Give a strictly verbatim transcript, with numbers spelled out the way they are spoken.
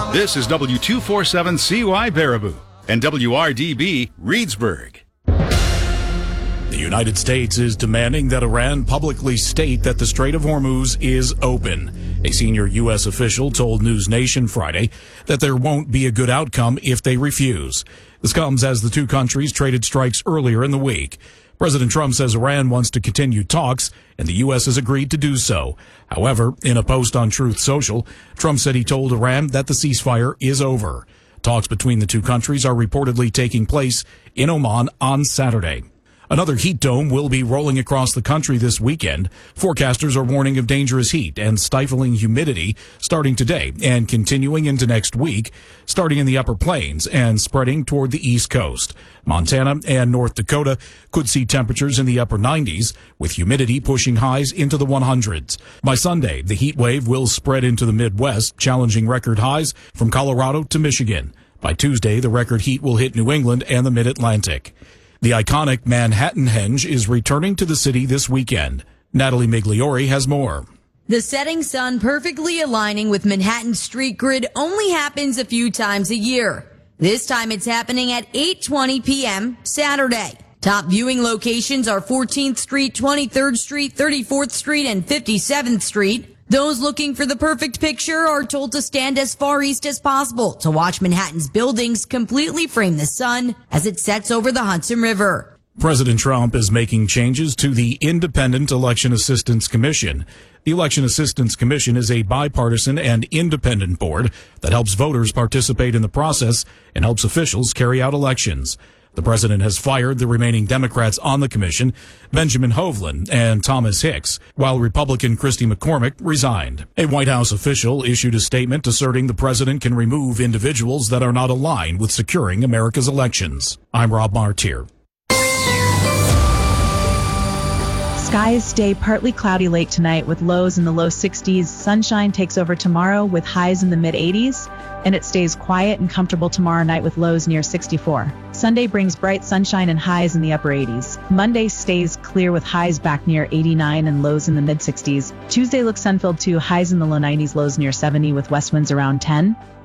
This is W two forty-seven C Y Baraboo and W R D B Reedsburg. The United States is demanding that Iran publicly state that the Strait of Hormuz is open. A senior U S official told News Nation Friday that there won't be a good outcome if they refuse. This comes as the two countries traded strikes earlier in the week. President Trump says Iran wants to continue talks, and the U S has agreed to do so. However, in a post on Truth Social, Trump said he told Iran that the ceasefire is over. Talks between the two countries are reportedly taking place in Oman on Saturday. Another heat dome will be rolling across the country this weekend. Forecasters are warning of dangerous heat and stifling humidity starting today and continuing into next week, starting in the upper plains and spreading toward the east coast. Montana and North Dakota could see temperatures in the upper nineties, with humidity pushing highs into the hundreds. By Sunday, the heat wave will spread into the Midwest, challenging record highs from Colorado to Michigan. By Tuesday, the record heat will hit New England and the Mid-Atlantic. The iconic Manhattanhenge is returning to the city this weekend. Natalie Migliori has more. The setting sun perfectly aligning with Manhattan's street grid only happens a few times a year. This time it's happening at eight twenty p.m. Saturday. Top viewing locations are fourteenth Street, twenty-third Street, thirty-fourth Street, and fifty-seventh Street. Those looking for the perfect picture are told to stand as far east as possible to watch Manhattan's buildings completely frame the sun as it sets over the Hudson River. President Trump is making changes to the Independent Election Assistance Commission. The Election Assistance Commission is a bipartisan and independent board that helps voters participate in the process and helps officials carry out elections. The president has fired the remaining Democrats on the commission, Benjamin Hovland and Thomas Hicks, while Republican Christy McCormick resigned. A White House official issued a statement asserting the president can remove individuals that are not aligned with securing America's elections. I'm Rob Martier. Skies stay partly cloudy late tonight with lows in the low sixties. Sunshine takes over tomorrow with highs in the mid eighties, and it stays quiet and comfortable tomorrow night with lows near sixty-four. Sunday brings bright sunshine and highs in the upper eighties. Monday stays clear with highs back near eighty-nine and lows in the mid sixties. Tuesday looks sun-filled too, highs in the low nineties, lows near seventy with west winds around ten.